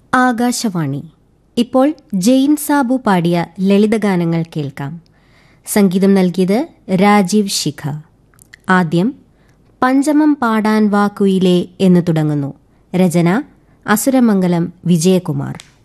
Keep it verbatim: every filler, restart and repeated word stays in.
ആകാശവാണി. ഇപ്പോൾ ജെയിൻ സാബു പാടിയ ലളിതഗാനങ്ങൾ കേൾക്കാം. സംഗീതം നൽകിയത് രാജീവ് ശിഖ. ആദ്യം പഞ്ചമം പാടാൻ വാ കുയിലേ എന്ന് തുടങ്ങുന്നു. രചന അസുരമംഗലം വിജയകുമാർ.